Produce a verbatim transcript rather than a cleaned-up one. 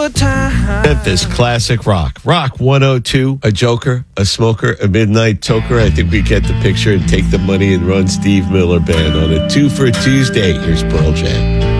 good time. Memphis classic rock. Rock one oh two, a joker, a smoker, a midnight toker. I think we get the picture and take the money and run Steve Miller Band on a two for Tuesday. Here's Pearl Jam.